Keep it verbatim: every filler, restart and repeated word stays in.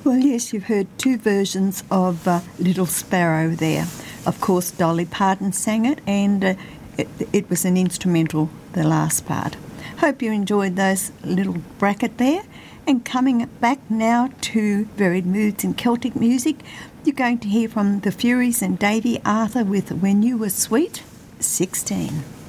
Well, yes, you've heard two versions of uh, Little Sparrow there. Of course, Dolly Parton sang it, and uh, it, it was an instrumental, the last part. Hope you enjoyed those little bracket there. And coming back now to Varied Moods in Celtic music, you're going to hear from the Furies and Davy Arthur with When You Were Sweet, sixteen.